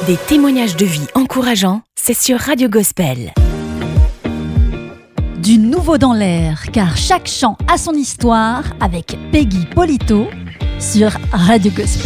Des témoignages de vie encourageants, c'est sur Radio Gospel. Du nouveau dans l'air, car chaque chant a son histoire, avec Peggy Polito sur Radio Gospel.